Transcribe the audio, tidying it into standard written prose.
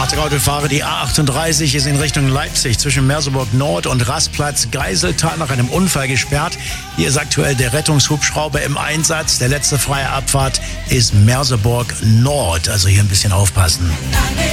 Autofahrer, die A38 ist in Richtung Leipzig zwischen Merseburg Nord und Rastplatz Geiseltal nach einem Unfall gesperrt. Hier ist aktuell der Rettungshubschrauber im Einsatz. Der letzte freie Abfahrt ist Merseburg Nord. Also hier ein bisschen aufpassen.